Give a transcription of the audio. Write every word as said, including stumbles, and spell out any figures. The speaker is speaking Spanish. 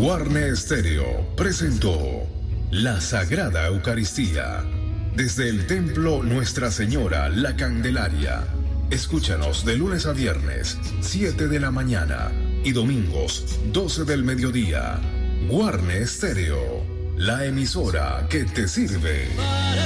Guarne Stereo presentó la Sagrada Eucaristía desde el Templo Nuestra Señora La Candelaria. Escúchanos de lunes a viernes, siete de la mañana y domingos, doce del mediodía. Guarne Stereo, la emisora que te sirve.